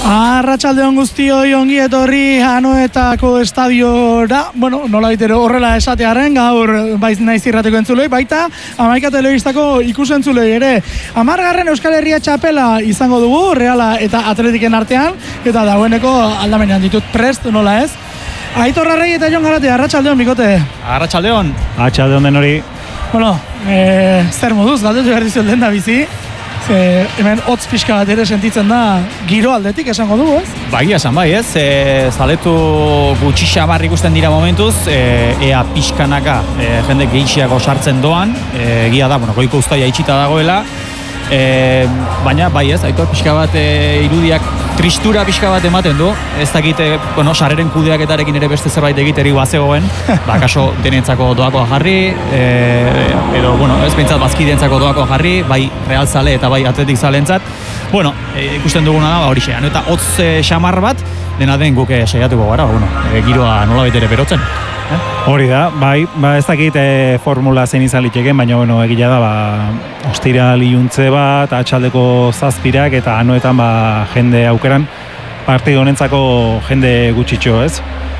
Arratsaldeon guztioi ongi etorri Anoetako estadiora. Bueno, nola bitero horrela esatearen gaur baiz naiz irrateko entzulei, baita 11 telebistako ikusentzulei ere. 10. Euskal Herria txapela izango dugu, Reala eta Atletiken artean, eta dagoeneko aldamenean ditut prest, nola ez? Aitor Arregi eta Jon Garate, arratsaldeon bikote. Arratsaldeon. Arratsaldeon denori. Bueno, zer moduz, galdetu behar dizuet lehen da bizi. Hemen hotz pixka bat ere sentitzen da giro aldetik esango dugu, ez? Bagia esan bai, ez? Zaletu gutxi xamar ikusten dira momentuz, ea pixkanaka jende gehiago sartzen doan, egia da, goiko uztaia itxita dagoela, baina bai ez, Aitor pixka bat irudiak tristura pixka bat ematen du, ez dakit, sarreren kudeaketarekin ere beste zerbait egiteri bazegoen, kaso denentzako doakoa jarri, edo, ez behintzat bazkideentzako doakoa jarri, bai Real zale eta bai Atletik zalentzat, ikusten duguna da, hori xean, eta hotz xamar bat, dena den guk saiatuko gara, giroa nola ere berotzen. Hori da, bai, ez dakit formula zein izan liteken, baina egila da, ostiral iluntze bat, atxaldeko zazpirak eta Anoetan jende aukeran, partido honentzako jende gutxitxo, ez?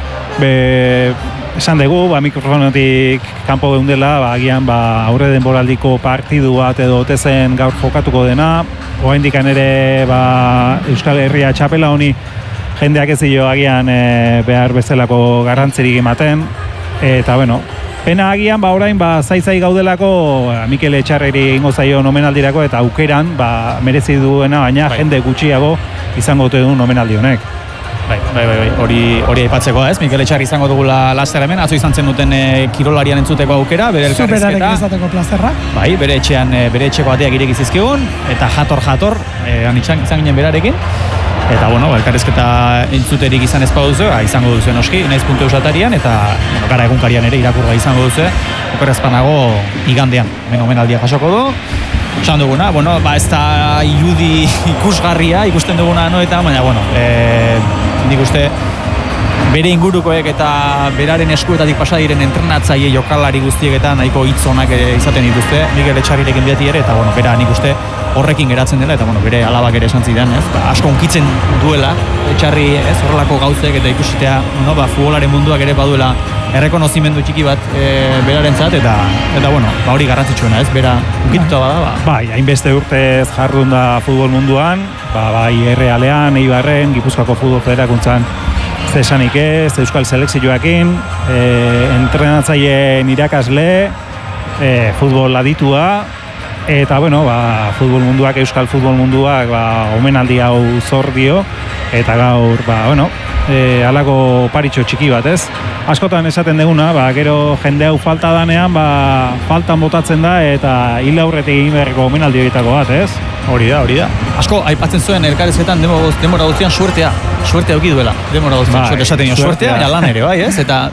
Esan dugu, mikrofonetik kanpo geundela, agian aurre denboraldiko partidu bat edo otezen gaur jokatuko dena, oraindikan ere Euskal Herria txapela honi jendeak ez dio agian behar bezalako garrantzirik ematen, eta pena agian orain zai gaudelako Mikel Etxarreri ingo zaio omenaldirako eta aukeran merezi duena, baina jende gutxiago izango dute duen omenaldi honek. Bai, hori aipatzeko ez, Mikel Etxarri izango dugula laster hemen, atzo izan zen duten kirolarian entzuteko aukera, bere elkarrizketa. Zuperarekin izateko plazerra. Bai, bere etxeko bateak ireki zizkigun, eta jator, izan ginen berarekin. Eta, elkarrizketa entzuterik izan ez baduzu, izango duzu noski, naiz.eus atarian, eta gara egunkarian ere irakurra izango duzu, okerrezpanago igandean, omenaldia jasoko du. Esan duguna, ez da irudi ikusgarria ikusten duguna Anoetan, baina, nik uste bere ingurukoek eta beraren eskuetatik pasa diren entrenatzaile jokalari guztieketan nahiko hitz onak izaten dituzte, Mikel Etxarrirekin beti ere, eta bera nik uste horrekin geratzen dela, eta bere alabak ere esan zidan, asko unkitzen duela Etxarri, horrelako gauzek eta ikusitea, futbolaren munduak ere baduela errekonozimendu txiki bat berarentzat, eta hori garrantzitsuena, bera unkituta bada. Bai, hainbeste urtez jardun da futbol munduan, bai Errealean, Eibarren, Gipuzkoako futbol federakuntzan zesanik ez, Euskal Selekzioakin, entrenatzaileen irakasle, futbol aditua, eta futbol munduak, Euskal futbol munduak omenaldi hau zor dio, eta gaur, halako paritxo txiki bat, ez? Askotan esaten deguna, gero jende hau falta danean, faltan botatzen da, eta hil aurretik egin beharreko omenaldi horietako bat, ez? Hori da. Asko, aipatzen zuen elkarrizketan denbora guztian suertea auki duela. Denbora guztian, esaten nio, suertea, ja lan ere, bai, ez? Eta,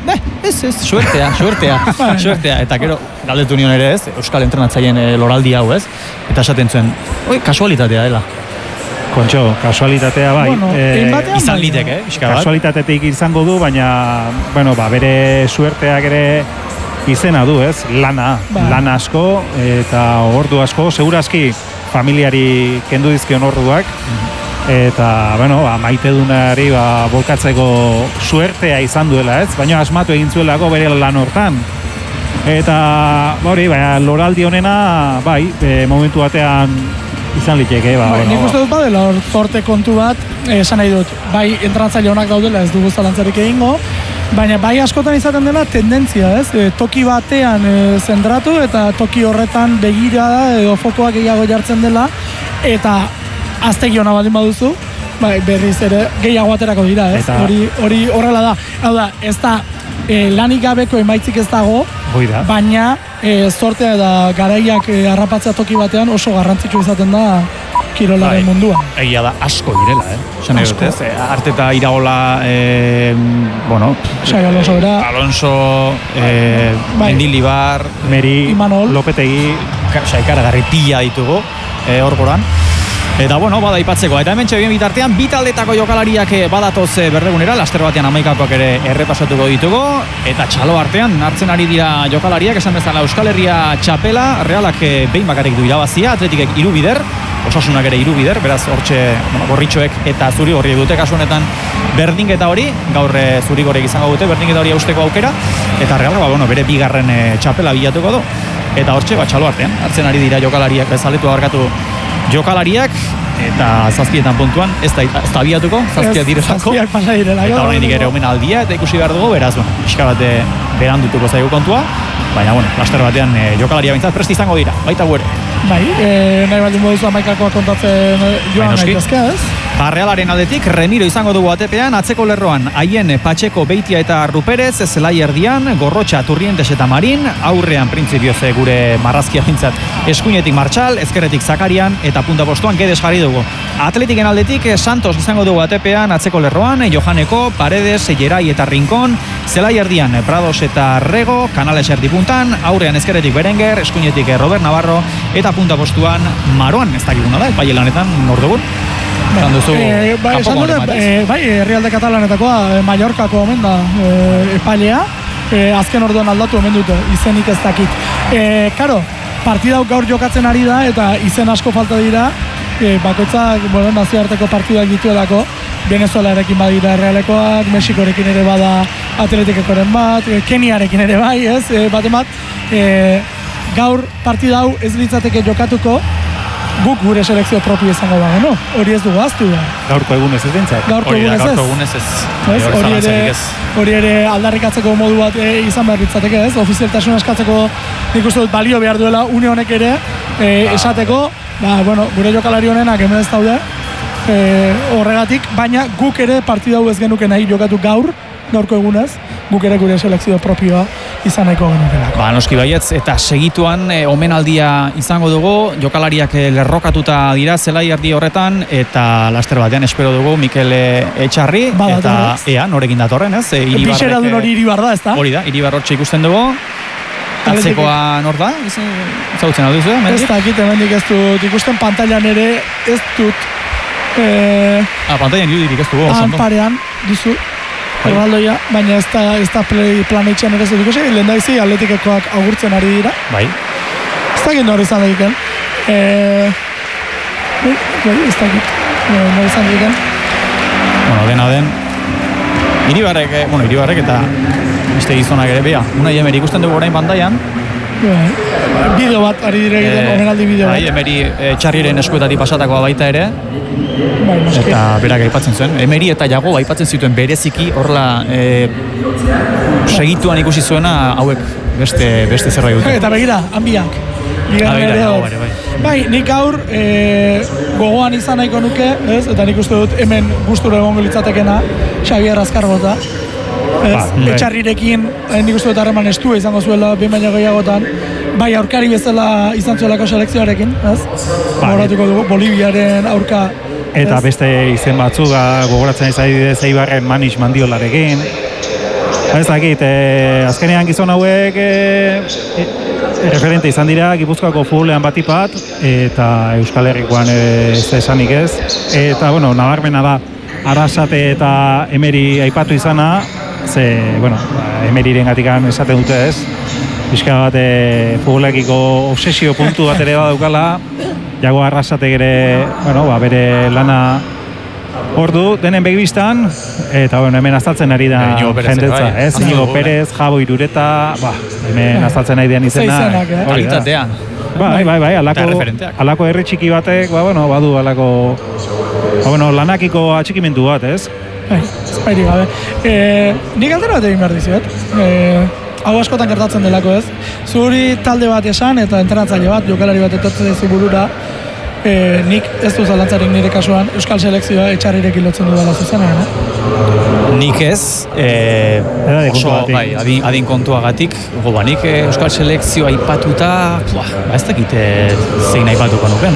suertea. Eta gero, galdetu nion ere, ez? Euskal entrenatzaileen loraldi hau, ez? Eta esaten zuen, kasualitatea dela. Kontxo, kasualitatea bai. Izan liteke, kasualitatetik izango du, baina, bere suerteak ere izena du, ez? Lana asko, eta ordu asko, segurazki familiari kendu dizkion orduak, eta, maite dunari bolkatzeko suertea izan duela, ez? Baina asmatu egin zuelako bere lan hortan. Eta, loraldi honena, momentu batean izan liteke, nik uste dut badela zorte kontu bat, esan nahi dut, bai entranatzaile honak daudela ez dugu zalantzarik egingo, baina bai askotan izaten dela tendentzia, ez? Toki batean zentratu eta toki horretan begirada edo fokoak gehiago jartzen dela, eta aztegi hona baldin baduzu, berriz ere gehiago aterako dira, ez? Hori horrela da. Hau da, ez da lanik gabeko emaitzik ez dago, baina zortea eta garaiak harrapatzea toki batean oso garrantzitsu izaten da kirolaren munduan. Egia da, asko direla, Asko. Arteta Iraola, Xai Alonso bera. Alonso, Mendilibar, Meri, Imanol, Lopetegi, Saikaragarri pila ditugu, horkoran. Eta bada ipatzeko, eta hemen txegien bitartean, bitaldetako jokalariak badatoz berdegunera, laster batean 11koak ere errepasatuko ditugu, eta txalo artean hartzen ari dira jokalariak, esan bezala Euskal Herria txapela, Realak behin bakarrik du irabazia, Atletikek 3 bider, Osasunak ere 3 bider, beraz hortxe gorritxoek eta zuri-gorriek dute kasu honetan berdinketa hori, gaur zuri-gorriek izango dute berdinketa hori hausteko aukera, eta Realak bere bigarren txapela bilatuko du. Eta hortxe, txalo artean, hartzen ari dira jokalariak, bezaletu abarkatu jokalariak, eta 7 puntuan, ez da abiatuko, 7 direzako. 7 pasa direla. Eta horrenik ere omenaldia, eta ikusi behar dugu, beraz, pixka bat berandutuko zaigu kontua, baina, laster batean jokalaria bintzat presti izango dira, baita guere. Bai, nahi baldin moduzu amaikakoa kontatzen joan gaitezke, ez? Realaren aldetik, Remiro izango dugu atepean, atzeko lerroan, haien Patxeko, Beitia eta Ruperez, zelai erdian, Gorrotxa, Turrientes eta Marin, aurrean printzipioz gure marrazkia bintzat, eskuinetik Martxal, ezkerretik Zakarian, eta punta postuan Gedes jarri dugu. Atletiken aldetik, Santos izango dugu atepean, atzeko lerroan, Johaneko, Paredes, Gerai eta Rincon, zelai erdian, Prados eta Rego, Canales erdipuntan, aurrean ezkerretik Berenguer, eskuinetik Robert Navarro, eta punta postuan Maroan, ez dakiguna da, epaile lanetan nor dugun. Herrialde Katalanetakoa, Mallorcako omen da epailea, azken orduan aldatu omen dute, izenik ez dakit. Karo, partida gaur jokatzen ari da, eta izen asko falta dira, bakoitzak, nazioarteko partidak dituelako, Venezuelarekin badira Realekoak, Mexikorekin ere bada Atletikekoren bat, Keniarekin ere bai, ez, bat, gaur partida hau ez litzateke jokatuko, guk gure selekzio propio izango da, no? Hori ez dugu aztu da. Gaurko egunez ez dintzat. Gaurko egunez ez. Hori ere aldarrikatzeko modu bat izan behar litzateke, ez? Ofizialtasun eskatzeko nik uste dut balio behar duela une honek ere esateko, gure jokalari honenak hemen ez daude, horregatik, baina guk ere partida hau ez genuke nahi jokatu gaurko egunez, guk ere gure selekzio propioa izan nahiko genukelako. Noski baietz, eta segituan omenaldia izango dugu, jokalariak lerrokatuta dira zelai erdi horretan, eta laster batean espero dugu Mikel Etxarri, eta ea, norekin datorren, ez? Bixera duen hori Iribar da, ez da? Hori da, Iribar hortxe ikusten dugu. Atzekoa nor da? Zautzen hau duzu, mendik? Ez dakit, hemendik ez dut ikusten, pantailan ere ez dut. Pantailan irudirik ez dugu. Parean, duzu. Erraldoia, baina ez da planetxean ere zutuko zi, lehen daizi Atletikekoak agurtzen ari dira. Bai. Ez dakit nori izan dakiken. Ez dakit nori izan dakiken. Dena den, Iribarrek eta beste gizonak ere, bea, Unai Emeri ikusten dugu orain pantailan. Bideo bat, ari dire egiten, omenaldi bideo bat. Emeri Txarriren eskuetatik pasatakoa baita ere. Eta berak aipatzen zuen. Emeri eta Jago aipatzen zituen bereziki horrela segituan ikusi zuena hauek beste zerbait dute. Eta begira, hanbiak. Bai, nik gaur gogoan izan nahiko nuke, ez? Eta nik uste dut hemen gustura egongo litzatekena Xabier Azkarbota. Etxarrirekin nik uste dut harreman estua izango zuela behin baino gehiagotan, bai aurkari bezala izan zuelako selekzioarekin, ez? Gogoratuko dugu, Boliviaren aurka. Eta beste izen batzuk gogoratzen izadidez Eibarren Manix Mandiolarekin. Ez dakit, azkenean gizon hauek referente izan dira Gipuzkoako futbolean batipat, eta Euskal Herrikoan ez esanik ez. Eta, nabarmena da, Arrasate eta Emeri aipatu izana, ze, Emeriren gatikan esaten dute ez, pixka bat futbolekiko obsesio puntu bat ere badaukala, Jago Arrasatek ere, bere lana ordu, denen begibistan, eta hemen azaltzen ari da jendetza, ez? Inigo Perez, Jabo Irureta, hemen azaltzen ari den izena. Kalitatea. Bai, alako herri txiki batek, badu alako, lanakiko atxikimendu bat, ez? Espairi gabe. Nik aldera bat egin behar dizuet. Hau askotan gertatzen delako, ez? Zuri talde bat esan eta entrenatzaile bat, jokalari bat etortzen duzu burura, nik ez du zalantzarik nire kasuan Euskal Selekzioa Etxarrirekin lotzen dudala zuzenean, Nik ez, adin kontuagatik, nik Euskal Selekzioa aipatuta, ez dakite zein aipatuko nuken,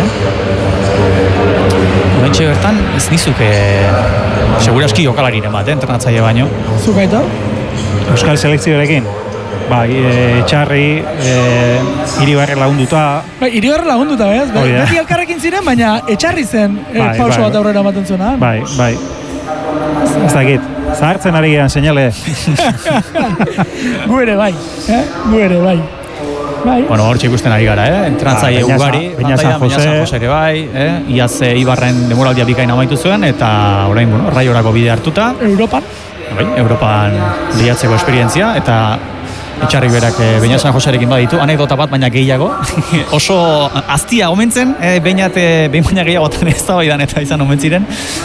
Horentxe bertan, ez nizuke seguraski jokalariren bat, entrenatzaile baino. Zuk aita? Euskal Selekzioarekin? Etxarri, Iribarre lagunduta. Iribarre lagunduta, ez? Beti elkarrekin ziren, baina Etxarri zen pauso bat aurrera ematen zuena. Bai. Ez dakit, zahartzen ari gehan seinale. Gu ere bai. Bueno, hor ikusten ari gara, entrenatzaile ugari, Beña San Jose ere bai, iaz Ibarren demoraldia bikain amaitu zuen, eta orain, bueno, Raiorako bide hartuta. Europan lehiatzeko esperientzia, eta Etxarrik berak Beña San Joserekin baditu, anekdota bat baina gehiago. Oso aztia omentzen, behin baina gehiagotan ez da baidan eta izan omentziren.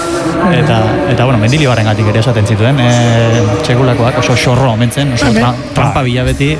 Eta bueno, Mendilibarren gatik ere esaten zituen, txekulakoak oso xorro omentzen, oso trampa bila beti.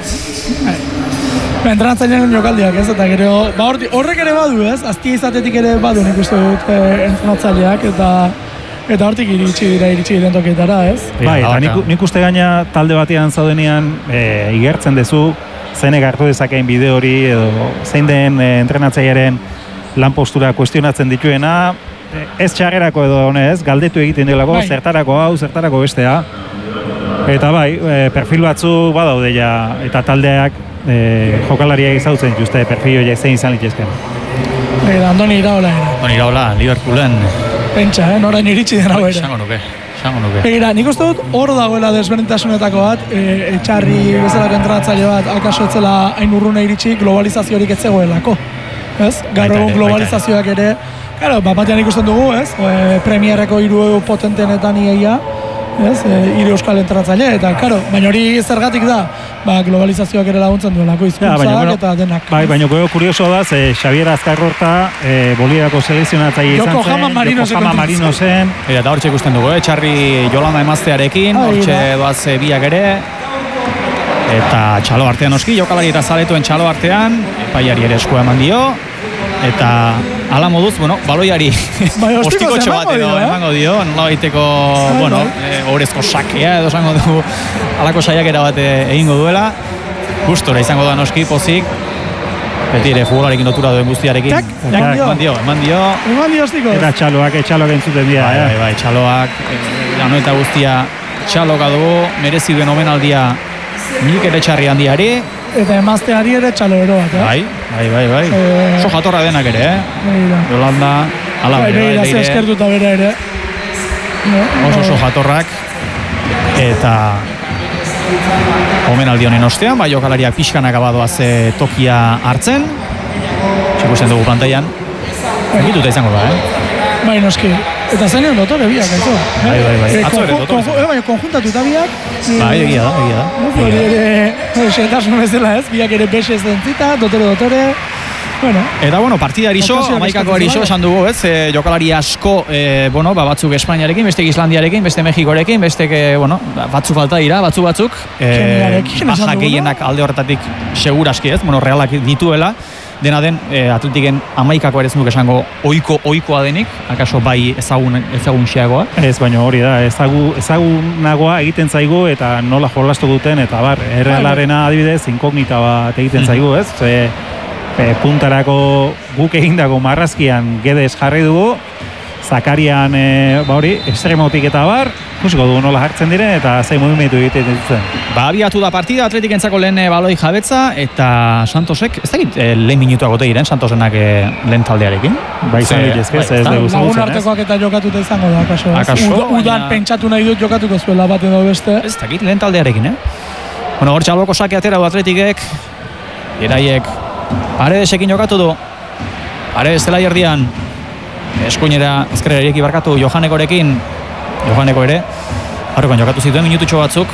Entrenatzailean jokaldiak ez, eta gero, horrek ere badu ez, aztia izatetik ere badu nik uste dut entrenatzaileak, eta hortik iritsi diren tokietara, ez? Bai, eta nik uste gaina talde batean zaudenean igertzen dezu, zeinek hartu dezakeen bideo hori, edo zein den entrenatzailearen lan postura kuestionatzen dituena, ez txarrerako edo honez, galdetu egiten delako, zertarako hau, zertarako bestea. Eta bai, perfil batzu badaude ja, eta taldeak jokalariak izautzen juste perfil horiek zein izan litezken. Andoni Iraola Andoni Iraola, Liverpoolen. Pentsa, norain iritsi dena bere. Esango nuke. Nik uste dut hor dagoela desberdintasunetako bat, Etxarri bezalako entrenatzaile bat, akaso etzela hain urruna iritsi globalizaziorik ez zegoelako. Ez? Gaur egun globalizazioak ere, batean ikusten dugu, ez? Premierreko 3 potentenetan iaia, ez? 3 euskal entrenatzaile, eta baina hori zergatik da, globalizazioak ere laguntzen duelako hizkuntzak eta denak. Bai, baina kurioso da, Xabier Azkarrorta, Boliviako selekzionatzaile izan zen, Yokohama Marinosen. Eta hortxe ikusten dugu, Txarri Jolanda emaztearekin, hortxe doaz biak ere, eta txalo artean oski, jokalari eta zaletuen txalo artean, epaiari ere eskua eman dio, eta ala moduz, baloiari ostikotxo bat edo emango dio, nola baiteko, horrezko sakea edo esango du, alako saiakera bat egingo duela, gustora izango da noski, pozik, beti ere futbolarekin lotura duen guztiarekin. Eman dio ostiko. Eta txaloak entzuten dira. Bai, txaloak, gano eta guztia txaloka dugu, merezi duen omenaldia nik ere Txarri handiari. Eta emazteari ere txaloero bat, Bai. Oso jatorra denak ere, Yolanda, ala bere, Leire. Eskertuta bere ere. Oso jatorrak, eta omenaldi honen ostean, jokalariak pixkanak abadoaz tokia hartzen, txikusten dugu pantailan, egituta izango da, Bai, noski. Eta zenean dotore biak, aizu. Bai. Atzo ere dotore. Baina, konjuntatuta biak. Bai, egia da. Xetasun bezala ez, biak ere bexe zentzita, dotore. Eta, partida erizo, amaikako erizo esan dugu, ez? Jokalari asko, batzuk Espainiarekin, beste Islandiarekin, beste Mexikorekin, beste, batzuk falta dira, batzuk. Baja gehienak alde horretatik seguraski, ez? Realak dituela. Dena den, atletiken amaikako ere zenduk esango oikoa denik, akaso bai ezagun xeagoa. Ez, baina hori da, ezagunagoa egiten zaigu eta nola jolastu duten, eta errealarena adibidez, inkognita bat egiten zaigu, ez? Puntarako guk egindako marrazkian gedez jarri dugu, Zakarian, estremotik eta kusiko dugu nola hartzen diren eta zein movimentu egiten dituzten. Abiatu da partida, Atletikentzako lehen baloi jabetza, eta Santosek, ez dakit lehen minutua gote diren, Santosenak lehen taldearekin. Izan ditezke, ez dugu zagutzen, lagun artekoak eta jokatuta izango da, akaso. Udan pentsatu nahi dut jokatuko zuela bat edo beste. Ez dakit lehen taldearekin, hor txalboko sake atera du Atletikek, eraiek, Paredesekin jokatu du, Paredes zela erdian, eskuinera ezkerrerik ibarkatu Johaneko ere, harrokan jokatu zituen minututxo batzuk,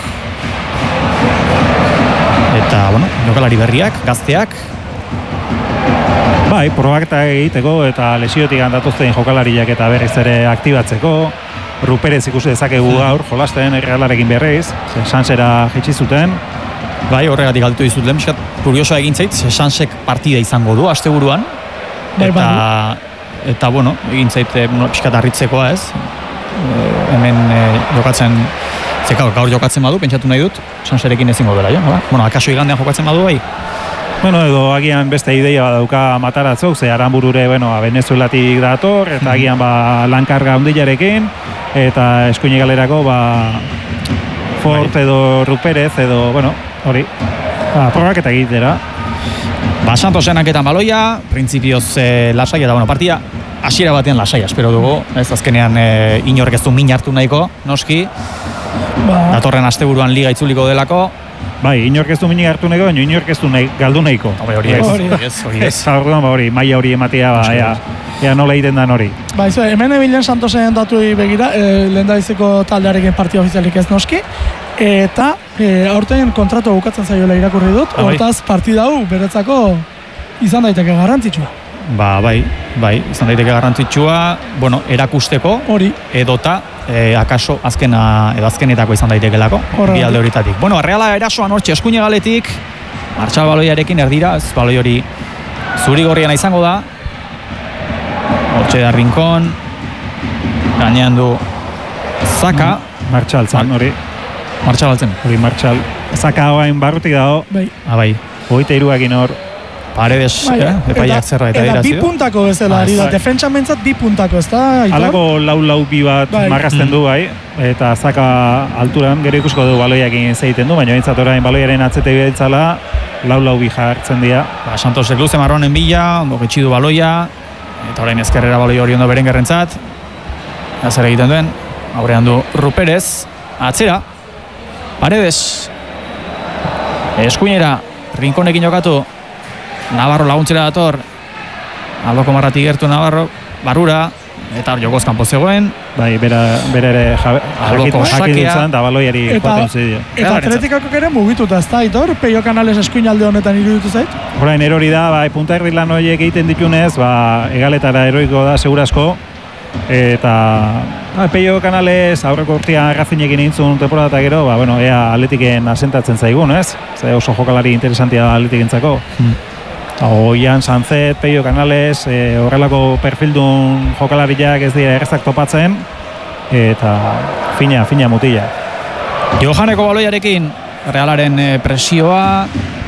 eta, jokalari berriak, gazteak. Bai, probak eta egiteko eta lesiotik handatuzten jokalariak eta berriz ere aktibatzeko. Ruperez ikusi dezakegu gaur, jolasten Errealarekin berriz, Sansera jetxi zuten. Bai, horregatik galditu dizut lehen, miskat, kuriosoa egin zait, Sansek partida izango du, asteburuan. Eta, egin zait, miskat harritzekoa ez. Hemen jokatzen, gaur jokatzen badu, pentsatu nahi dut, Sanserekin ezingo dela, akaso igandean jokatzen badu, bai. Edo agian beste ideia badauka mataratzok, ze Aranburure, Venezuelatik dator, eta agian lankarga handiarekin, eta eskuine galerako, Fort edo Ruperez, edo, hori, probak eta egitera. Santosen hanketan baloia, printzipioz lasai, eta partida, hasiera batean lasaia, espero dugu, ez azkenean inork ez du min hartu nahiko, noski, datorren asteburuan liga itzuliko delako, Bai, inork ez du minik hartu nego, baina inork ez du galdu nahiko. Hori ez. Eta orduan, hori, maila hori ematea, ea nola egiten dan hori. Ba, hemen ebilen Santosen datuei begira, lehendabiziko taldearekin partida ofizialik ez noski, eta aurten kontratu bukatzen zaiola irakurri dut, hortaz partida hau beretzako izan daiteke garrantzitsua. Ba, bai, izan daiteke garrantzitsua, bueno, erakusteko, hori, edota, akaso azkenetako izan daitekelako, bi alde horitatik. Bueno, Reala erasoan hortxe eskuine galetik, Martxal baloiarekin erdira, ez baloi hori zuri gorriana izango da, hortxe da Rincón, gainean du Zaka. Martxal zan, hori. Martxal altzen. Hori Martxal. Zaka hain barrutik dago. Bai. 23 hor. Paredes, epaiak zerbait eta bi puntako bezala ari da, defentsan mentzat bi puntako, ez da? Halako lau bi bat marrazten du, bai, eta Zaka alturan, gero ikusko du baloiakin zeiten du, baina bintzat orain baloiaren atzete bidetzala, lau bi jartzen dira. Santosek luze marronen bila, ondo getxidu baloia, eta orain ezkerrera baloi hori ondo Berengerrentzat, zer egiten duen, aurrean du Ruperez, atzera, Paredes, eskuinera, Rinconekin jokatu, Navarro laguntzera dator, aldoko marratik gertu Navarro, barrura, eta hor jokozkan pozegoen. Bai, bera ere jakitzen eta baloiari joaten zidio. Eta atletikako ere mugituta, ez da, Aitor? Peio Canales eskuin alde honetan iruditu zait? Horain erori da, bai, punta erdi lan horiek egiten ditunez, egaletara eroiko da, segurazko, eta Peio Canales aurreko urtean Razinekin intzun temporada eta gero, ea Atletiken asentatzen zaigun, ez? Ze oso jokalari interesantia da Atletikentzako. Oian Sanzet, Peio Canales, horrelako perfildun jokalariak ez dira errezak topatzen, eta fina mutila. Johaneko baloiarekin, Realaren presioa,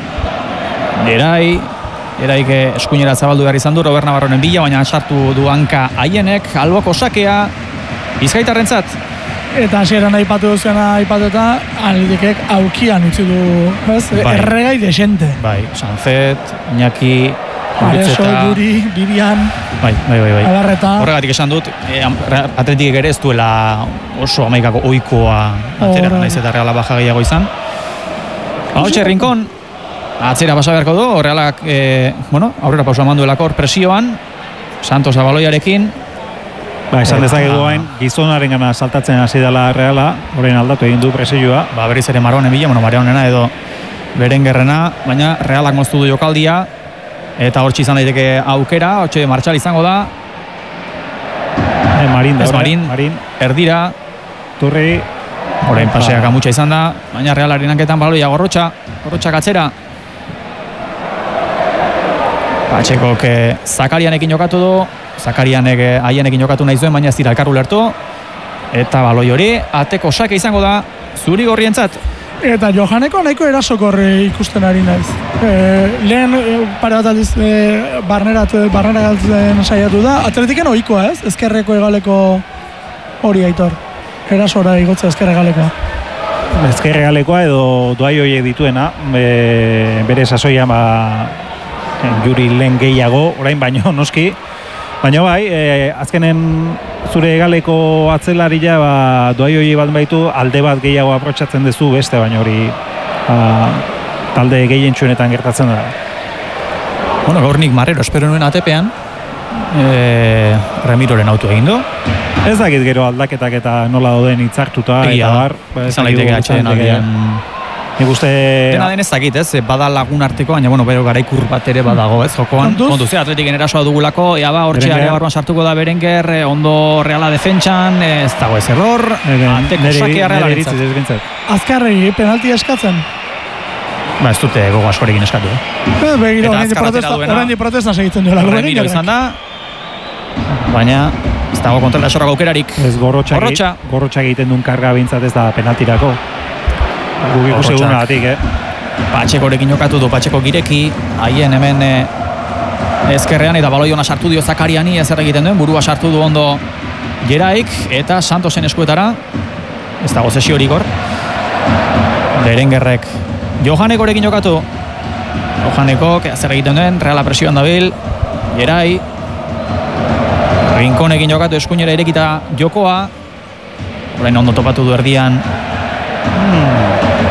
Eraik eskuinera zabaldu behar izan du, Robert Navarronen bila, baina sartu du hanka haienek, alboko sakea, Bizkaitarrentzat. Eta hasieran aipatu duzena aipatuta, Atletikek aukian utzi du, erregai desente. Bai, Sanzet, Iñaki, Areso, Guri, Bibian. Bai. Alarreta. Horregatik esan dut, Atletikek ere ez duela oso amaikako oikoa atzera, naiz eta Reala baja gehiago izan. Hortxe, Rincón, atzera pasa beharko du, Realak, aurrera pausa manduelako hor presioan, Santos abaloiarekin. Esan dezakegu hain, gizonaren gana saltatzen hasi dela Reala, orain aldatu egin du presioa. Berriz ere Marronen bila, Marronena edo Berengerrena, baina Realak moztu du jokaldia, eta hortxe izan daiteke aukera, hortxe Martxal izango da. Marin, erdira. Turri. Orain paseak amutxa izan da, baina Realaren hanketan baloia Gorrotxak atzera. Patxekok Zakarianekin jokatu du, Zakarianek haienekin jokatu nahi zuen, baina ez dira elkarru lertu. Eta baloi hori, ateko sake izango da, zuri gorrientzat. Eta Johaneko nahiko erasokor ikusten ari naiz. Lehen pare bat aldiz barneratzen saiatu da. Atletiken ohikoa ez? Ezkerreko egaleko hori Aitor. Erasora igotzea ezkerre galekoa. Ezkerre galekoa edo doai horiek dituena. Bere sasoia juri lehen gehiago, orain baino noski. Baina bai, azkenen zure galeko atzelarila doai hori bat baitu alde bat gehiago aprotxatzen duzu beste, baina hori talde gehientsuenetan gertatzen da. Bueno, gaur nik Marrero espero nuen atepean, Remiroren auto egin du. Ez dakit gero aldaketak eta nola dauden hitzartuta eta bar. Izan laiteke atxeen aldean. Nik uste... Dena den ez dakit, ez? Bada lagun arteko, baina, bero garaikur bat ere badago, ez? Jokoan, kontu ze, Atletiken erasoa dugulako, hortxe area barruan sartuko da Berenguer, ondo Reala defentsan, ez dago ez error, anteko sakea Reala ditzat. Azkarregi, penalti eskatzen? Ez dute gogo askorekin eskatu, Begira, orain di protesta segitzen duela. Remiro izan da, baina, ez dago kontra esorako aukerarik. Ez gorrotxak egiten duen karga bintzat ez da penaltirako. Guk ikusi egunatik, Patxekorekin jokatu du, Patxeko gireki, haien hemen ezkerrean eta baloi ona sartu dio Zakariani, ezer egiten duen, burua sartu du ondo Geraik, eta Santosen eskuetara, ez dago zesio horik hor. Berengerrek Johanekorekin jokatu, Johanekok ezer egiten duen, Reala presioan dabil, Gerai, Rinconekin jokatu eskuinera irekita jokoa, orain ondo topatu du erdian,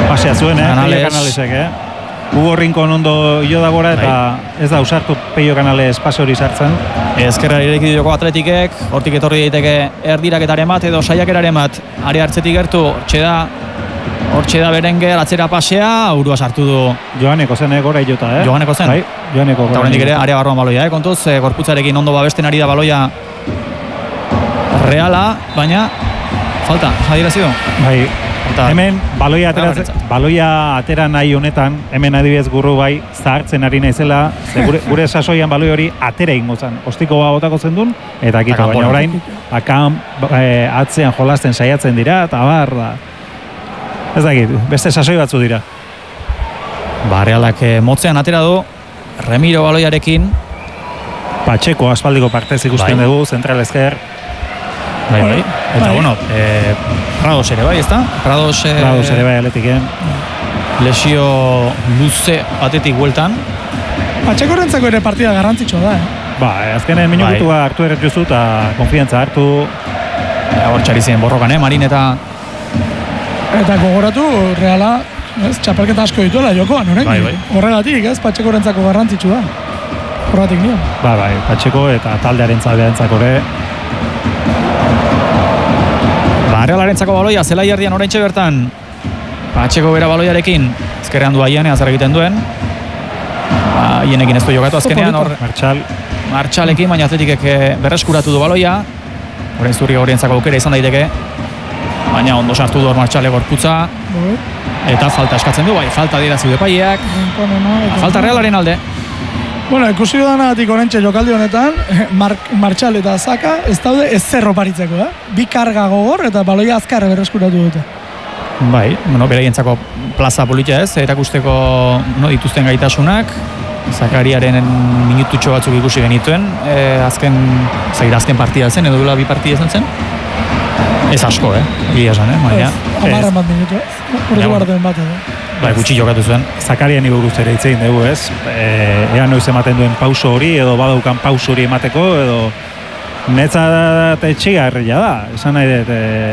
Pasea zuen, Peio Canalesek, Hugo Rincon ondo jo da gora eta ez da usartu Peio Canales pase hori sartzen. Ezkerra ireki joko Atletikek, hortik etorri daiteke erdiraketaren bat edo saiakeraren bat, are hartzetik gertu, hortxe da Berenguer, atzera pasea, urua sartu du. Joaneko zen gora jota, Joaneko zen? Bai, Joaneko gora. Eta horrendik ere, area barruan baloia, kontuz, gorputzarekin ondo babesten ari da baloia Reala, baina falta, adierazi du. Bai, hemen baloia atera nahi honetan, hemen adibidez Gurru bai zahartzen ari naizela, gure sasoian baloi hori atera ingo zen. Ostiko botako zen duen, eta kito, baina orain akan atzean jolasten saiatzen dira, eta da. Ez dakit, beste sasoi batzu dira. Realak motzean atera du, Remiro baloiarekin. Pacheco aspaldiko partez ikusten dugu, zentral ezker. Bai. Eta, bueno, Prados ere bai, ezta? Prados ere bai Atletiken. Lesio luze batetik bueltan. Pacheco rentzako ere partida garrantzitsua da, azkenen minutua hartu erretuzu eta konfiantza hartu. Hor txarizien borrokan, Marin eta gogoratu, Reala, txapelketa asko dituela jokoan, Bai. Horregatik, Pacheco rentzako garrantzitsua. Horregatik nio. Bai, Pacheco eta taldearen zaldearentzako ere. Realarentzako baloia, zelai erdian oraintxe bertan. Pacheco bera baloiarekin, ezkerrean du Aiane, azar egiten duen. Aienekin ez du jokatu azkenean, Martxalekin, baina Atletikek berreskuratu du baloia. Horein zurri gaurientzako aukera izan daiteke. Baina ondo sartu du Martxale gorputza. Eta falta eskatzen du, falta adierazi du epaileak. Falta Realaren alde. Bueno, ikusi dudanatik oraintxe jokaldi honetan, Martxal eta Zaka ez daude ez zerro paritzeko, Bi karga gogor eta baloia azkar berreskuratu dute. Bai, beraientzako plaza politia ez, erakusteko dituzten gaitasunak. Zakariaren minututxo batzuk ikusi genituen, azken partida zen, edo dula bi partida zen. Ez asko, egia esan, baina. Amarren bat minutu, ordu garden bat edo. Gutxi jokatu zuen. Zakarian iburuz ere itzein dugu, ez? Ea noiz ematen duen pauso hori, edo badaukan pauso hori emateko, edo netzat etxiga herria da. Esan nahi dut,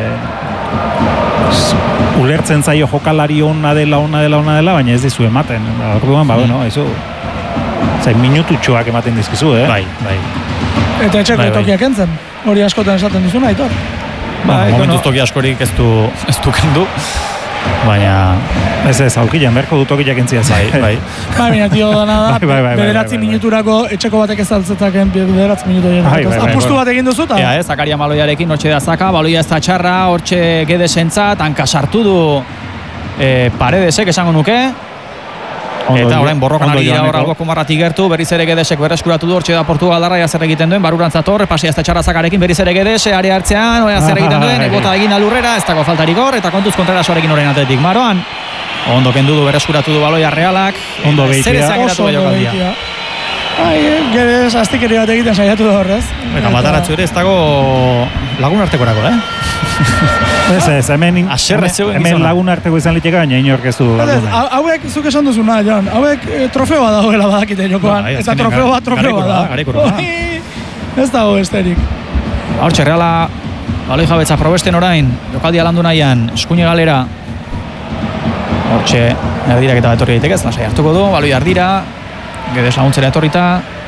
ulertzen zaio jokalari ona dela, baina ez dizu ematen. Orduan, minututxoak ematen dizkizu, Bai. Eta etxeko tokiak entzen, hori askotan esaten duzuna, Aitor. Momentuz toki askorik ez du kendu. Baina... Ez, aurkilan, berko du tokiak entzia zen. Bai. Baina, tio dana da, bederatzi minuturako etxeko batek ez altzetaken bederatzi minutu egin. Apustu bat egin duzu, eta? Ez, Zakaria baloiarekin, hortxe da Zaka, baloia ez da txarra, hortxe Gedesentzat, hanka sartu du Paredesek, esango nuke. Eta orain borrokan ari dira hor alboko marratik gertu, berriz ere Gedesek berreskuratu du, hortxe da Portugaldarra zer egiten duen, barurantzator, pasia ez da txarra Zakarekin, berriz ere Gedese, area hartzean, oia zer egiten duen, bota egin alurrera, ez dago faltarik hor, eta kontuz Kontrerasoarekin orain Atletik Maroan. Ondo kendu du, berreskuratu du baloia Realak. Ondo behitia. Oso ondo behitia. Gedes astikeri bat egiten saiatu da horrez. Eta mataratzu ere ez dago lagun artekorako, Ez, hemen lagun arteko izan liteka, baina inork ez du. Hauek, zuk esan duzuna, Jon, hauek trofeoa dagoela badakite jokoan. Eta trofeoa da. Ez dago esterik. Hortxe, Reala, baloi jabetza probesten orain, jokaldia landu nahian, eskuine galera. Hortxe, erdirak eta etorri daiteke, lasai hartuko du, baloi ardira, Gedes laguntzera etorrita,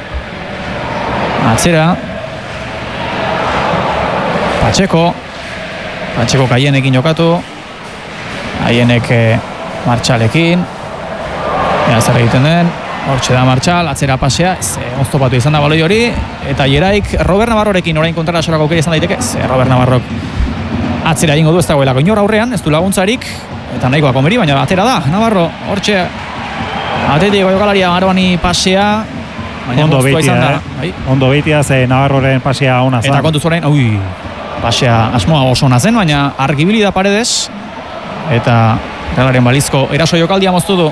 atzera, Pacheco Aienekin jokatu, Aienek Martxalekin, zer egiten den, hortxe da Martxal, atzera pasea, oztopatu izan da baloi hori, eta Jeraik Robert Navarrorekin orain Kontrerasorako aukera izan daiteke, Robert Navarrok atzera egingo du ez dagoelako inor aurrean, ez du laguntzarik, eta nahikoa komeri, baina atera da, Navarro, hortxe, Atletiko jokalaria Maroani pasea, ondo behitia, ondo behitia, ze Navarroren pasea ona zen. Eta kontuz orain, pasea asmoa oso ona zen, baina argibili da Paredes, eta Realaren balizko eraso jokaldia moztu du.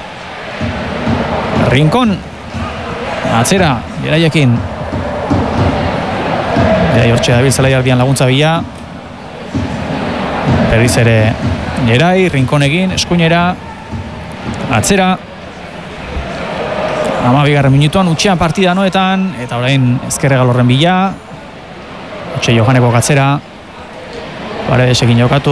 Rincon, atzera, Jeraiekin. Jerai hortxe dabil zelai ardian laguntza bila. Berriz ere Jerai, Rinconekin, eskuinera, atzera. 12. minutuan utxean partida noetan, eta orain ezkerre galorren bila. Hortxe Johaneko gatzera, Paredesekin jokatu,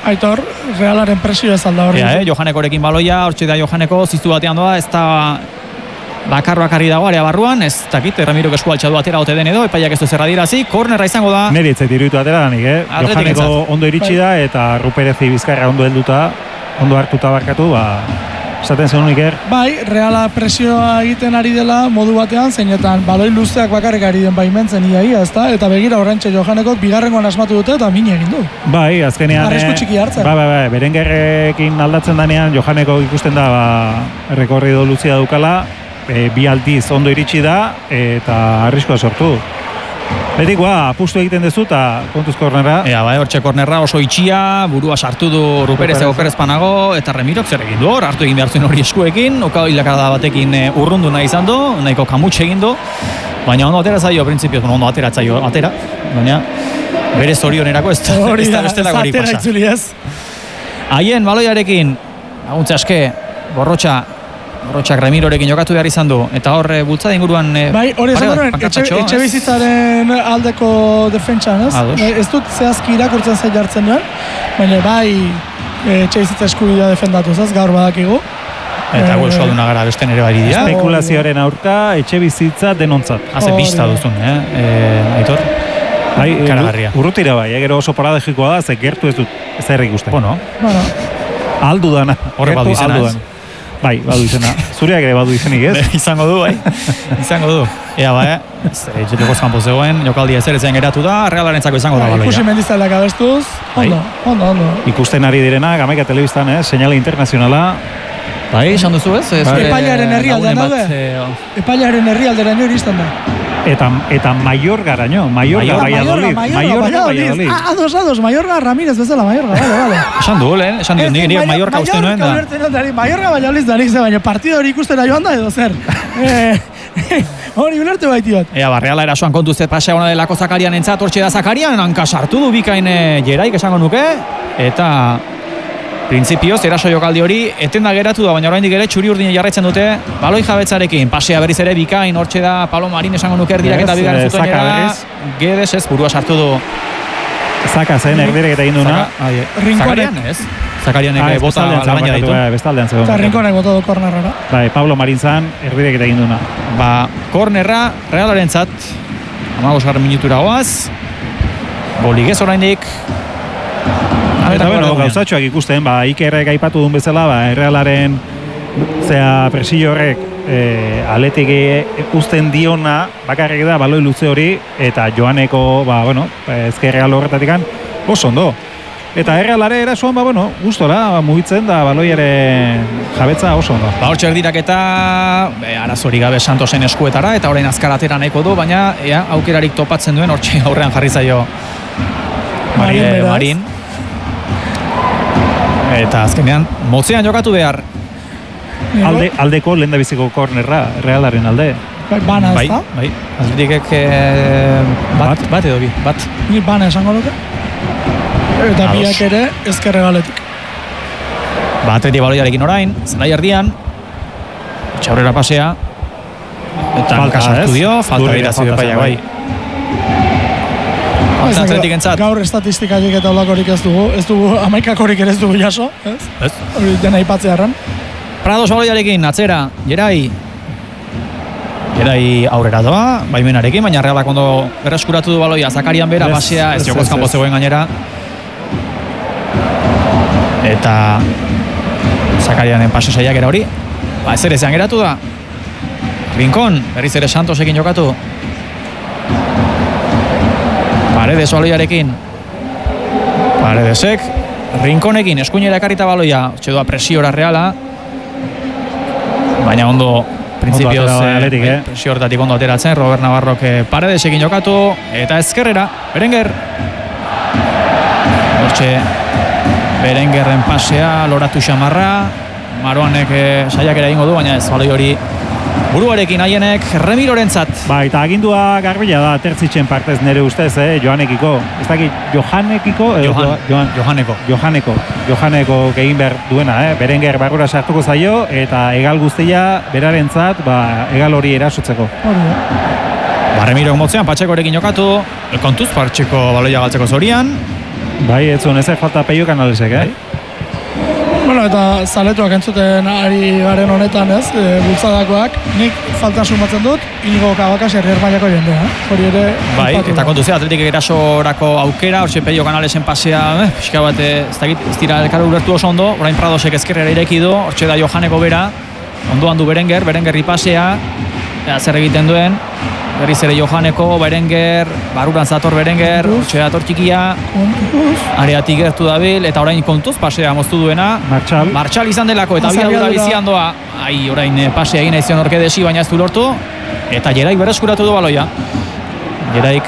Aitor, Realaren presio ez alda hori. Johanekorekin baloia, hortxe da Johaneko ziztu batean doa, ez da bakarri dago area barruan, ez dakit, Ramirok esku altxadu atera ote den edo, epaiak ez du zerra dirazi, kornerra izango da. Neri etzait iruditu atera danik, Johaneko ondo iritsi da, eta Ruperezi Bizkarra ondo helduta, ondo hartuta barkatu, esaten zen Iker. Bai, Reala presioa egiten ari dela modu batean, zeinetan baloi luzeak bakarrik ari den baimentzen iaia, ezta? Eta begira horrentxe Johanekok bigarrengoan asmatu dute eta min egin du. Bai, azkenean arrisku txiki hartzen. Bai, Berengerrekin aldatzen danean Johanekok ikusten da rekorrido luzia dukala, bi aldiz ondo iritsi da eta arriskoa sortu. Betik, apustu egiten dezu eta kontuz kornerra. Hortxe kornerra oso itxia, burua sartu du Ruperez Okerez panago, eta Remirok zer egin du hor, hartu egin behar zuen hori eskuekin, oka hilakada batekin urrundu nahi izan du, nahiko kamutxe egin du, baina ondo atera zaio, printzipioz, ondo atera, baina bere zorionerako ez da bestelako hori pasa. Haien baloiarekin, laguntza aske, Borrotxak Remirorekin jokatu behar izan du, eta hor bultzada inguruan bai, hori esan duen, etxe bizitzaren aldeko defentsan, ez? Ez dut zehazki irakurtzen zen jartzen duen, baina bai etxe bizitza eskubidea defendatuz, ez? Gaur badakigu. Eta euskalduna gara besten ere bari dira. Espekulazioaren aurka etxe bizitza denontzat. Haze pista duzun, Aitor? Bai, urrutira bai, gero oso paradegikoa da, ze gertu ez dut ez da ikusten. Bueno. Aldu dana. Horre badu izena, ez? Bai, badu izena. Zuriak ere badu izenik, ez? Izango du, bai. Izango du. Etxeteko zanpo zegoen, jokaldia ezeretzen geratu da, Realarentzako izango da baloia. Ikusi mendizalak abestuz, ondo. Ikusten ari direna, Gamaika Telebistan, señale internazionala. Bai, esan duzu ez? Epailaren herrialdean daude. Epailaren herrialdean hori izan da. Eta Mallorgaraino, Valladolid. Ados, Mallorca Ramírez bezala, Mallorca, vale. Esan du, esan dio, nire Mallorca uste nuen da. Mallorca Valladolid danik ze, baina partido hori ikustera joan da edo zer. Hori ulertu baitiot. Reala erasoan kontuzet pasea hona delako Zakarian entzat, hortxe da Zakarian, hanka sartu du bikain Jeraik esango nuke, eta printzipioz, eraso jokaldi hori, etenda geratu da, baina oraindik ere txuri urdine jarraitzen dute, baloi jabetzarekin, pasea berriz ere bikain, hortxe da, Pablo Marin esango nuker dirak eta bigarren zutoinera, Gedes ez, burua sartu du. Zaka zen, erdirek eta egin duna. Zakarian ez? Zakarian bota laraina ditu. Bestaldean zegoen. Eta Rinkonek bota du kornerra. Bai, Pablo Marin zan, erdirek eta egin duna. Kornerra, Realaren zat, 15 minutura goaz, boligez oraindik. Eta gauzatxoak ikusten, Ikerrek aipatu duen bezala, Realaren presio horrek aletik uzten diona bakarrik da baloi luze hori, eta Joaneko, ezkerreal horretatik oso ondo. Eta Realare erasuan, gustora, mugitzen da baloiaren jabetza oso ondo. Hortxe erdirak eta arazori gabe Santosen eskuetara, eta orain azkar atera nahiko du, baina aukerarik topatzen duen, hortxe aurrean jarri zaio Marin. Eta azkenean, motzean jokatu behar. Aldeko lehendabiziko kornerra, Realaren alde. Bana ez da? Bai, atletikek bat edo bi, bat. Ni bana esango duke. Eta biak ere ezkerre galetik. Atletik baloiarekin orain, zelai erdian, txaurrera pasea, eta kasartu dio, falta dirazi depaiak bai. Gaur estatistikatik eta olakorik ez dugu, amaikakorik ere ez dugu jaso, ez? Hori dena ipatzearen. Prados baloiarekin, atzera, Jerai aurrera doa, baimenarekin, baina Realak ondo berreskuratu du baloia, Zakarian bera, pasea, ez jokoz kanpo zegoen gainera. Eta Zakarianen pase saiakera hori, ez ere zean geratu da. Rincón, berriz ere Santosekin jokatu. Paredes baloiarekin. Paredesek, Rinconekin, eskuinera ekarrita baloia, txedua presiora Reala. Baina ondo, printzipioz, presio hortatik ondo ateratzen, Robert Navarrok Paredesekin jokatu, eta ezkerrera, Berenguer. Hortxe, Berenguerren pasea, loratu xamarra, Maroanek saiakera egingo du, baina ez baloi hori buruarekin haienek Remirorentzat. Eta agindua garbila da, tertzitzen partez nire ustez, Johanekiko. Ez dakit, Johanekiko? Johaneko egin behar duena, Berenguer barrura sartuko zaio, eta egal guztia berarentzat, egal hori erasotzeko. Remirok motzean, Patxekorekin jokatu, kontuz, Patxeko baloia galtzeko zorian. Bai, etzun ezek falta Peio Canalesek, Bueno, eta zaletuak entzuten ari garen honetan, ez, bultzadakoak, nik falta sumatzen dut, Inigo Kabakas herrier mailako jendea, hori ere... Bai, eta kontuzea, atletik erasorako aukera, hortxe Peio Canalesen pasea, pixka bat, ez dira elkar ulertu oso ondo, orain Pradosek ezkerrera ireki du, hortxe da Johaneko bera, ondoan du Berengerri pasea, zer egiten duen, berriz ere Johaneko, Berenger, baruran zator Berenger, hortxe dator txikia, areatik gertu dabil, eta orain kontuz pasea moztu duena, Martxal izan delako, eta da bizian doa, orain pasea egin aizion orkedesi, baina ez du lortu, eta Jeraik berreskuratu du baloia. Jeraik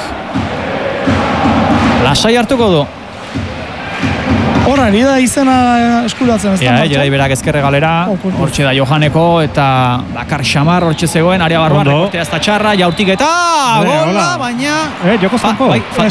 lasai hartuko du. Horra, ari da izena eskuratzen, ez da? Jeraik berak ezkerre galera, hortxe da Johaneko, eta bakar xamar hortxe zegoen, area barruan, rekortea ez da txarra, jaurtik eta gola, baina... Joko zanko?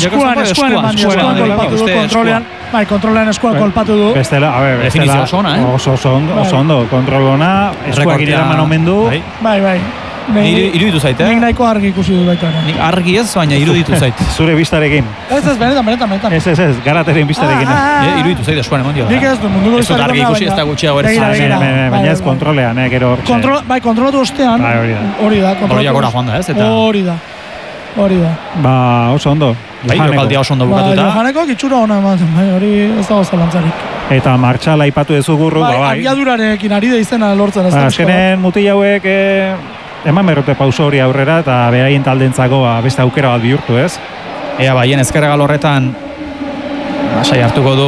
Bai, kontrolean eskuan kolpatu du. Bestela, definizio oso ona, oso ondo, kontrol ona, eskuak iraman omen du. Bai. Iruditu zait, Nik nahiko argi ikusi du baita. Nik argi ez, baina iruditu zait. Zure bistarekin. Ez, benetan. Ez, Garateren bistarekin. Iruditu zait eskuan eman dio. Nik ez du munduko ez dut argi ikusi, ez da gutxiago ere. Baina ez kontrolean, gero hortxe. Bai, kontrolatu ostean. Hori da. Hori agora joan da, ez? Hori da. Ba, oso ondo. Bai, jokaldia oso ondo bukatuta. Johaneko itxura ona ematen, bai, hori ez dago zalantzarik. Eta Martxal aipatu dezu gurru, bai. Abiadurarekin ari da izena lortzen. Azkenen mutil hauek eman berrote pauso hori aurrera eta beraien taldentzako beste aukera bat bihurtu, ez? Ea baien ezkerregal horretan lasai hartuko du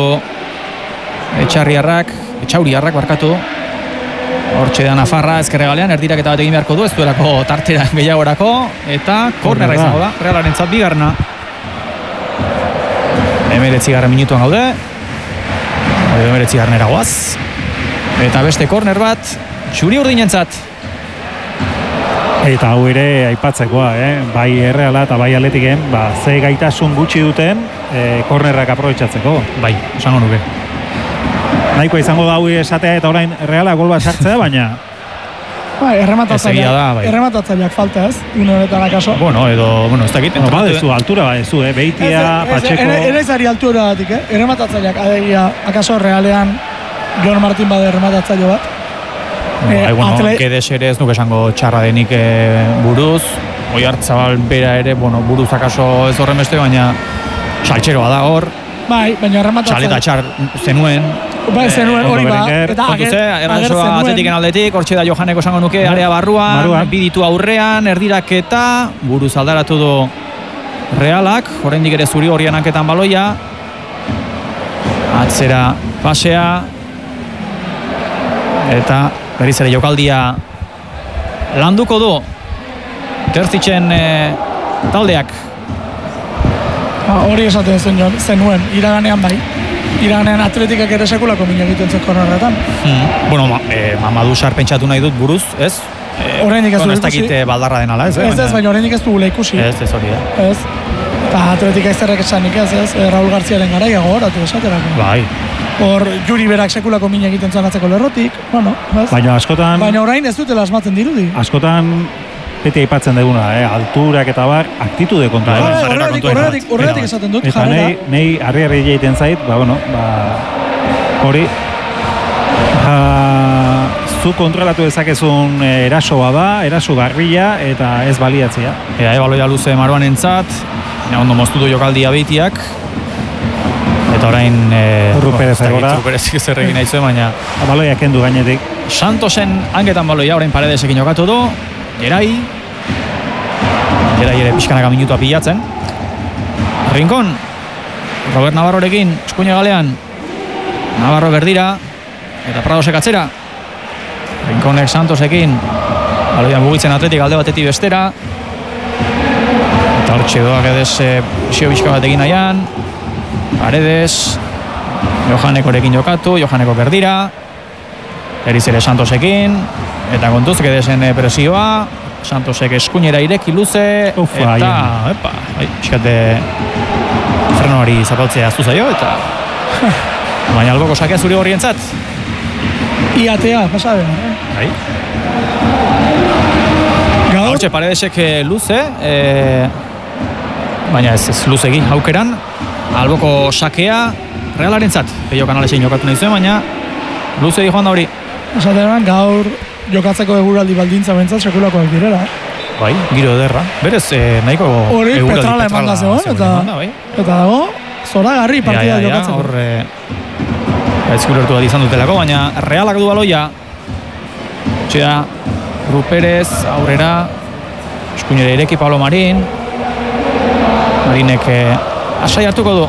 Etxauriarrak barkatu. Hortxe da Nafarra ezkerregalean, erdiraketa bat egin beharko du, ez duelako tartera gehiagorako, eta kornerra izango da, Realarentzat bigarna. 19. minutuan gaude, 19. eragoaz, eta beste korner bat, Txuri Urdinentzat. Eta hau ere aipatzekoa, bai Erreala eta bai Atletiken, ze gaitasun gutxi duten kornerrak aprobetxatzeko. Bai, esango nuke. Nahikoa izango da hau esatea eta orain Reala gol bat sartzea, baina... Bai, errematatzaileak falta, ez? Une honetan akaso. Ez dakit. Badezu, altura badezu, Beitia, Pacheco... Eraizari altura batik, errematatzaileak adegia akaso Realean Jon Martin bade errematatzaile bat. Gedes ere ez nuke esango txarra denik buruz. Oiartzabal bera ere, buruz akaso ez horren beste, baina saltxeroa da hor. Bai, baina errematatzaile. Txaleta txar zenuen. Bai, zenuen hori ba. Eta errantzoa atletiken aldetik, hortxe da Johaneko esango nuke, area barruan, biditu aurrean, erdiraketa, buruz aldaratu du Realak, oraindik ere zuri horrian hanketan baloia. Atzera pasea. Eta berriz ere jokaldia landuko du Terzitzen taldeak. Hori esaten zenuen, iraganean bai. Iraganean atletikak ere sekulako min egiten zen kornerretan. Mamadu sarpentsatu nahi dut buruz, ez? Horreinik ez du ikusi. Ez dakit baldarra denala, ez? Ez, baina horreinik ez du gula ikusi. Ez hori da. Ez. Eta atletika ezerrek esanik ez, Raul Garziaren garaia gogoratu esaterako. Bai. Hor Juri berak sekulako min egiten zuen atzeko lerrotik, ez? Baina askotan... Baina orain ez dutela asmatzen dirudi. Askotan beti aipatzen duguna, alturak eta bar, aktitude kontua. Horregatik esaten dut, jarrera. Nei harri egiten zait, hori, zu kontrolatu dezakezun erasoa da, eraso garrila eta ez baliatzea. Baloia luze Maruan entzat, ondo moztu du jokaldia Beitiak, eta orain Ruperez zer egin nahi zuen, baina baloia kendu gainetik. Santosen hanketan baloia, orain Paredesekin jokatu du, Gerai ere pixkanaka minutua pilatzen. Rincón, Robert Navarrorekin, eskuina galean, Navarro berdira, eta Pradosek atzera. Rincónek Santosekin, baloian mugitzen atletik alde batetik bestera. Eta hortxe doak edez isio bizka bat egin nahian. Paredes, Johanekorekin jokatu, Johaneko berdira. Eriz ere Santosekin, eta kontuz edezen presioa. Santosek eskuinera ireki luze, eta, pixkate frenoari zapaltzea aztu zaio, eta baina alboko sakea zuri horrientzat. Iatea, pasabe. Bai. Hortxe Paredesek luze, baina ez luzegi aukeran, alboko sakea Realarentzat. Peio Canalesin jokatu nahi zuen, baina luze di joan da hori. Esateran, gaur jokatzeko eguraldi baldintza bentzat sekulakoak direla. Bai, giro ederra. Berez, nahiko hori eguraldi petrala eman da zegoen, eta dago, zoragarri partida jokatzeko. Hor, ezkulertu bat izan dutelako, baina Realak du baloia. Txea, Ruperez, aurrera, eskuinera ireki Pablo Marin. Marinek asai hartuko du.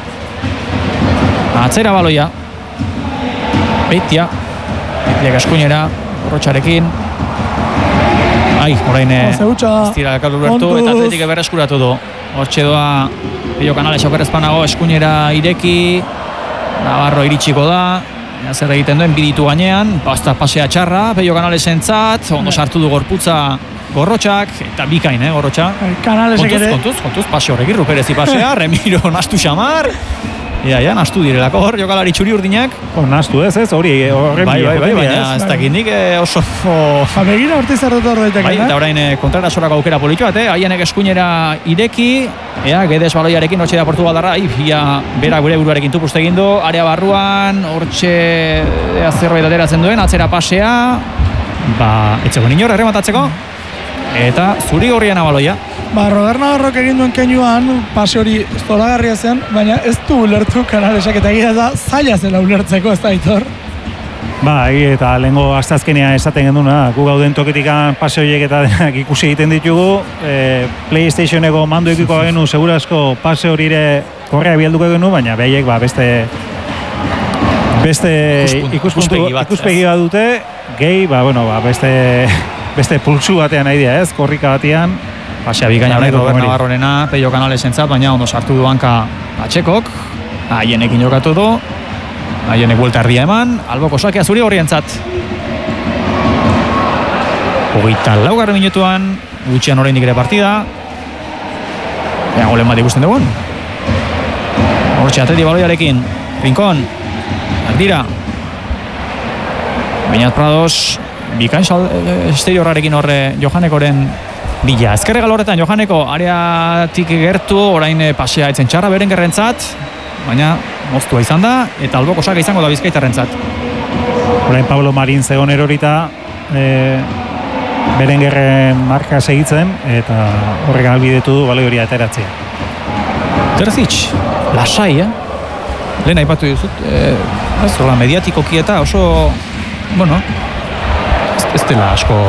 Atzera baloia. Beitia. Beitiak eskuinera, Gorrotxarekin. Orain estira Carlos Alberto eta Atletik berreskuratu du. Hortxe doa Peio Canales okerrezpanago eskuinera ireki. Navarro iritsiko da. Zer egiten duen biditu gainean. Basta pasea txarra Peio Canalesentzat. Ondo sartu du gorputza Gorrotxak eta bikain, Gorrotxa. Canalesek ere. Kontuz, pase horrekin Ruperezi pasea, Remiro nastu xamar. Ja, nastu direlako hor, jokalari txuri urdinak. Nastu ez, hori horren Bai, baina ez dakit nik oso... Begira horti zerretu hor daiteke, Bai, eta orain kontrara sorako aukera politxo bat, haienek eskuinera ireki, Guedes baloiarekin hortxe da Portugaldarra, bera gure buruarekin tupuzte egin du, area barruan, hortxe zerbait ateratzen duen, atzera pasea, etzegoen inor, errematatzeko, eta zuri gorrian abaloia. Robert Navarrok egin duen keinuan, pase hori zoragarria zen, baina ez du ulertu Canalesak eta egia da zaila zela ulertzeko, ez da Aitor? Eta lehengo asteazkenea esaten genduna, gu gauden toketikan pase horiek eta denak ikusi egiten ditugu, PlayStationeko mando ekiko genu, segurazko pase hori ere korrea bialduko genu, baina behaiek beste ikuspegi bat dute, gehi, beste pulsu batean nahi dira, ez, korrika batean. Pasea bikaina orain Robert Navarrorena, Peio Canalesentzat, baina ondo sartu du hanka Atxekok, haienekin jokatu du, haienek buelta erdia eman, alboko sakea zuri horrientzat. 24 minutuan, gutxian oraindik ere partida. Golen bat ikusten dugun. Hortxe Atleti baloiarekin, Rincón, Ardira, Beñat Prados, bikain esteri horrarekin horre Johanekoren bila. Ezkerrega lorretan Johaneko areatik gertu, orain pasea etzen txarra Berengerrentzat, baina moztua izan da, eta alboko saka izango da Bizkaitarrentzat. Orain Pablo Marin zegoen erorita, Berengerren marka segitzen, eta horrek albidetu du baloi hori ateratzea. Terzic, lasai, lehen aipatu duzut, mediatikoki eta oso, ez dela asko...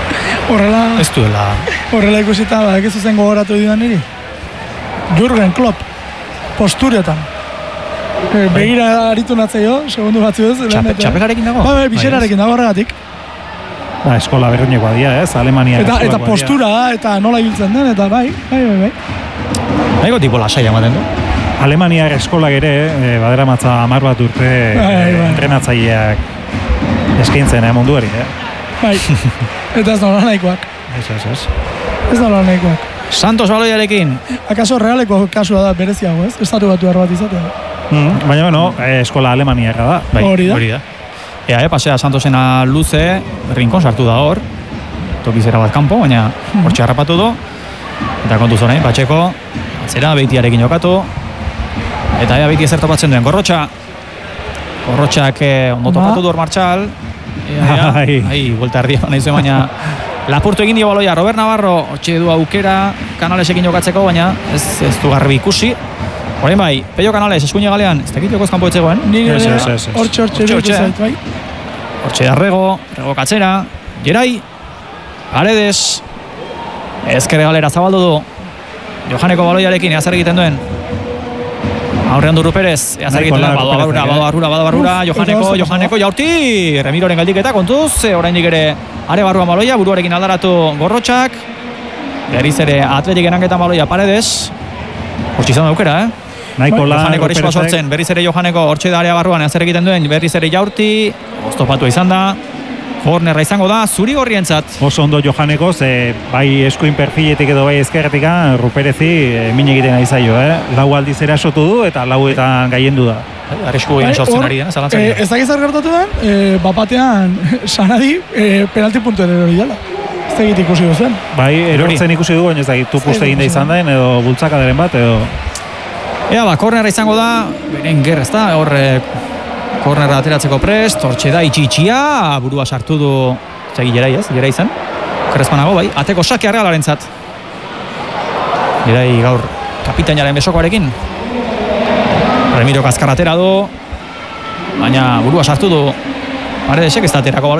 Horrela ikusita, ez zuzen gogoratu didan niri. Jürgen Klopp, posturetan. Begira aritu natzaio, segundu batzu ez. Txapelarekin dago? Bixerarekin dago horregatik. Eskola berdinekoa dira, ez? Alemania. Eta postura, eta nola ibiltzen den, eta bai. Naiko tipo lasai ematen du? Alemaniar eskolak ere, badera matza 10 bat urte entrenatzaileak eskaintzen munduari, Bai, eta ez nola nahikoak. Ez nola nahikoak. Santos baloiarekin. Akaso Realeko kasua da bereziago, ez? Estatu batu bat izatea. Baina, eskola alemaniarra da. Hori da. Pasea Santosena luze, Rincón sartu da hor. Tokizera bat kanpo, baina hortxe harrapatu du. Eta kontuz orain, Patxeko, atzera, Beitiarekin jokatu. Eta Beiti ezer topatzen duen, Gorrotxak ondo topatu du hor Martxal. Buelta erdia nahi zuen, baina lapurtu egin dio baloia Robert Navarro, hortxe du aukera Canalesekin jokatzeko, baina ez du garbi ikusi. Horein bai, Peio Canales, eskuine galean, ez dakit jokoz kanpo etzegoen. Hortxe Arrego Katzera, Gerai, Paredes, ezkerre galera zabaldu du, Johaneko baloiarekin, eazer egiten duen. Aurrean du Ruperez, eazer egiten duen, bado Johaneko, jaurti, Remiroren galdiketa, kontuz, oraindik ere are barruan baloia, buruarekin aldaratu Gorrotxak, berriz ere Atletik enanketan baloia Paredes, hortxe izan da aukera, Johaneko riskoa sortzen, berriz ere Johaneko hortxe da area barruan, eazer egiten duen, berriz ere jaurti, oztopatu izan da, Hornerra izango da, zuri gorrientzat. Oso ondo Johaneko, bai eskuin perfiletik edo bai ezkerretik, Ruperezi min egiten ari zaio, Lau aldiz erasotu du eta lauetan gaiendu da. Arrisku egin sortzen ari dena, zalantzak. Ez da gizar gertatu den, bapatean Sanadi penalti puntu ere hori dela. Ez da egit ikusi duzen. Bai, erortzen ikusi du, baina ez da tupuste egin da izan den, edo bultzakadaren bat, edo... Kornerra izango da, Berenguer, ez da, horre kornerra ateratzeko prest, hortxe da, itxia, burua sartu du, gerai izan, Krespanago, bai, ateko sake Realaren zat. Gerai gaur kapitainaren besokoarekin. Remiro Kaskarra atera du, baina burua sartu du, Paredesek ez da aterako